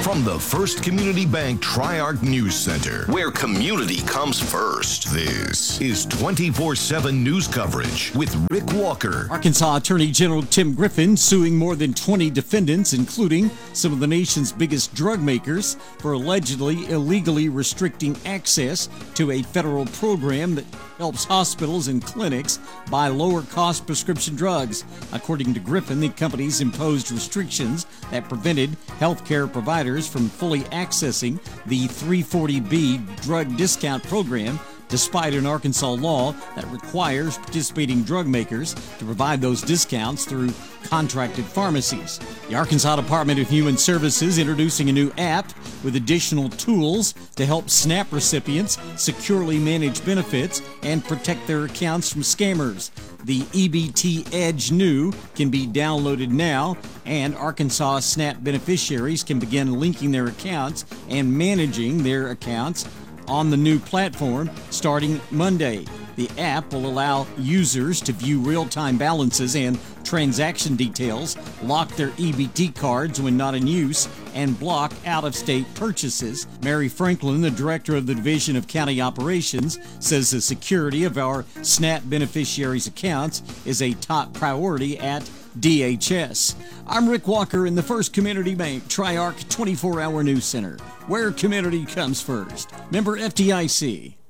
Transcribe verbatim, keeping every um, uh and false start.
From the First Community Bank Tri-Arc News Center, where community comes first, this is twenty-four seven news coverage with Rick Walker. Arkansas Attorney General Tim Griffin suing more than twenty defendants, including some of the nation's biggest drug makers, for allegedly illegally restricting access to a federal program that helps hospitals and clinics buy lower-cost prescription drugs. According to Griffin, the companies imposed restrictions that prevented healthcare providers from fully accessing the three forty B drug discount program, despite an Arkansas law that requires participating drug makers to provide those discounts through contracted pharmacies. The Arkansas Department of Human Services introducing a new app with additional tools to help SNAP recipients securely manage benefits and protect their accounts from scammers. The E B T Edge New can be downloaded now, and Arkansas SNAP beneficiaries can begin linking their accounts and managing their accounts on the new platform starting Monday. The app will allow users to view real-time balances and transaction details, lock their E B T cards when not in use, and block out-of-state purchases. Mary Franklin, the director of the Division of County Operations, says the security of our SNAP beneficiaries' accounts is a top priority at D H S. I'm Rick Walker in the First Community Bank Tri-Arc twenty-four hour News Center, where community comes first. Member F D I C.